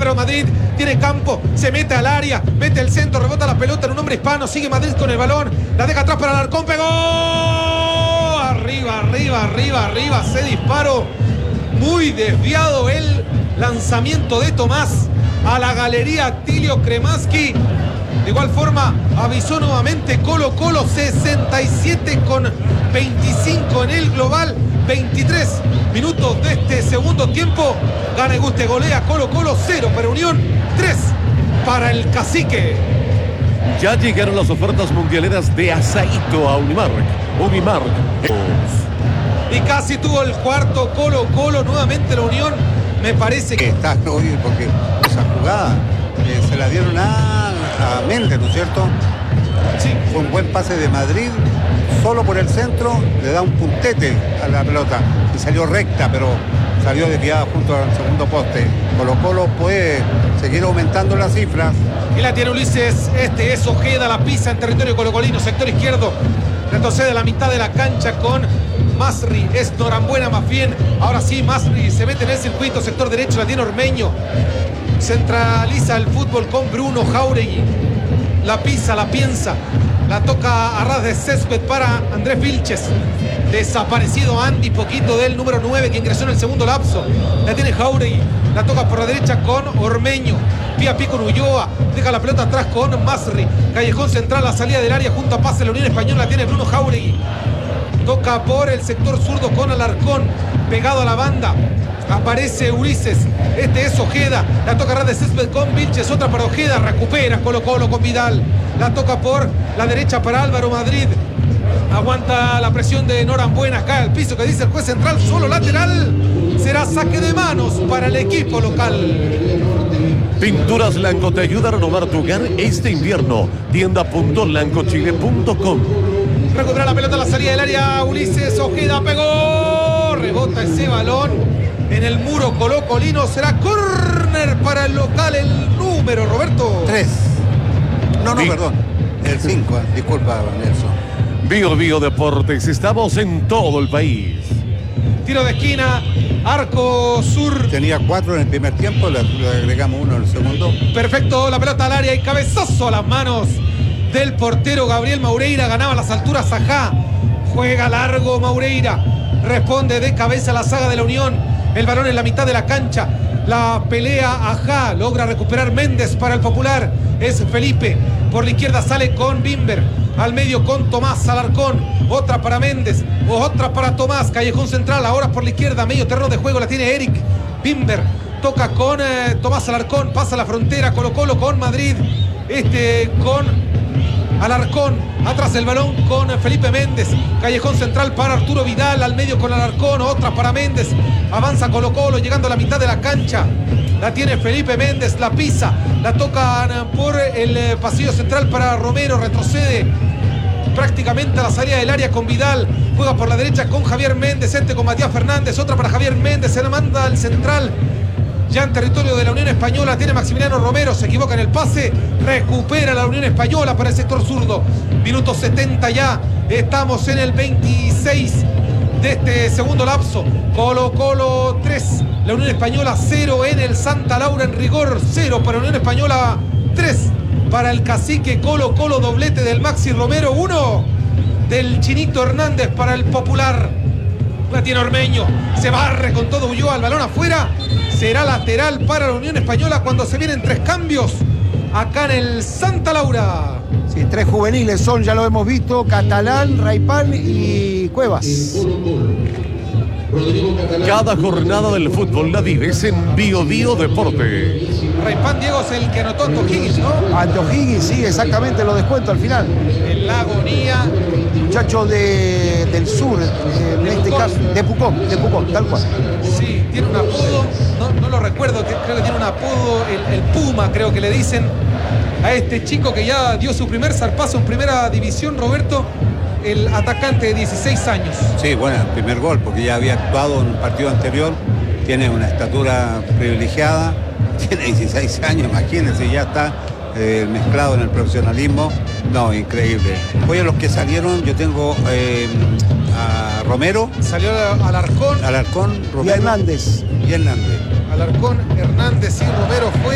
Álvaro Madrid, tiene campo, se mete al área, mete el centro, rebota la pelota en un hombre hispano, sigue Madrid con el balón, la deja atrás para Alarcón, pegó, arriba, se disparó, muy desviado el lanzamiento de Tomás a la galería Tilio Kremaski. De igual forma avisó nuevamente Colo Colo, 67,25 en el global, 23 minutos de este segundo tiempo. Gana y guste, golea Colo Colo, 0 para Unión, 3 para el Cacique. Ya llegaron las ofertas mundialeras de Asaíto a Unimark. Y casi tuvo el cuarto Colo Colo, nuevamente la Unión. Me parece que está obvio porque esa jugada se la dieron a Méndez, ¿no es cierto? sí, Fue un buen pase de Madrid, solo por el centro, le da un puntete a la pelota y salió recta, pero salió desviada junto al segundo poste. Colo Colo puede seguir aumentando las cifras. y la tiene Ulises, este es Ojeda, la pisa en territorio colocolino, sector izquierdo, retrocede a la mitad de la cancha con Masri, es Norambuena más bien, ahora sí Masri se mete en el circuito, sector derecho, la tiene Ormeño, centraliza el fútbol con Bruno Jauregui, la pisa, la piensa, la toca a ras de césped para Andrés Vilches, desaparecido Andy Poquito del número 9 que ingresó en el segundo lapso, la tiene Jauregui, la toca por la derecha con Ormeño, pie a pie con Ulloa, deja la pelota atrás con Masri, callejón central, la salida del área junto a pase la Unión Española, la tiene Bruno Jauregui, toca por el sector zurdo con Alarcón, pegado a la banda, aparece Ulises, este es Ojeda, la toca a ras de césped con Vilches, otra para Ojeda, recupera Colo Colo con Vidal, la toca por la derecha para Álvaro Madrid, aguanta la presión de Norambuena, cae al piso que dice el juez central, solo lateral, será saque de manos para el equipo local. Pinturas Lanco te ayuda a renovar tu hogar este invierno. Tienda.lancochile.com. Recupera la pelota a la salida del área, Ulises Ojeda pegó, rebota ese balón en el muro colocolino, será córner para el local, el número, Roberto. 3. No, Sí. perdón. El 5, disculpa, Nelson. Bio Deportes, estamos en todo el país. Tiro de esquina, arco sur. Tenía 4 en el primer tiempo, le agregamos 1 en el segundo. Perfecto, la pelota al área y cabezazo a las manos del portero Gabriel Maureira. Ganaba las alturas Ajá. Juega largo Maureira. Responde de cabeza a la saga de la Unión. El balón en la mitad de la cancha. La pelea Ajá. Logra recuperar Méndez para el Popular. Es Felipe. Por la izquierda sale con Bimber. Al medio con Tomás Alarcón. Otra para Méndez. Otra para Tomás. Callejón central. Ahora por la izquierda. Medio terreno de juego. La tiene Eric Bimber. Toca con Tomás Alarcón. Pasa la frontera. Colo Colo con Madrid. Con Alarcón. Atrás el balón con Felipe Méndez. Callejón central para Arturo Vidal. Al medio con Alarcón. Otra para Méndez. Avanza Colo Colo llegando a la mitad de la cancha. La tiene Felipe Méndez. La pisa. La tocan por el pasillo central para Romero. Retrocede prácticamente a la salida del área con Vidal. Juega por la derecha con Javier Méndez. Con Matías Fernández. Otra para Javier Méndez. Se la manda al central. Ya en territorio de la Unión Española tiene Maximiliano Romero, se equivoca en el pase, recupera la Unión Española para el sector zurdo. Minuto 70 ya, estamos en el 26 de este segundo lapso. Colo Colo 3, la Unión Española 0 en el Santa Laura en rigor, 0 para la Unión Española, 3 para el Cacique. Colo Colo, doblete del Maxi Romero, 1 del Chinito Hernández para el Popular. La tiene Ormeño, se barre con todo Ulloa, el balón afuera. Será lateral para la Unión Española cuando se vienen 3 cambios acá en el Santa Laura. Sí, 3 juveniles son, ya lo hemos visto, Catalán, Raipán y Cuevas. Cada jornada del fútbol la vives en Bio Deporte. Raipán, Diego, es el que anotó Anto Higgins, ¿no? Anto Higgins, sí, exactamente, lo descuento al final. En la agonía. Muchacho del sur, en este caso, de Pucón, tal cual. Sí, tiene un apodo, no lo recuerdo, creo que tiene un apodo, el Puma, creo que le dicen a este chico que ya dio su primer zarpazo en primera división, Roberto, el atacante de 16 años. Sí, bueno, el primer gol, porque ya había actuado en un partido anterior, tiene una estatura privilegiada, tiene 16 años, imagínense, ya está mezclado en el profesionalismo. No, increíble. Oye, los que salieron, yo tengo a Romero. Salió Alarcón. Romero. Y Hernández. Y Hernández. Alarcón, Hernández y Romero fue.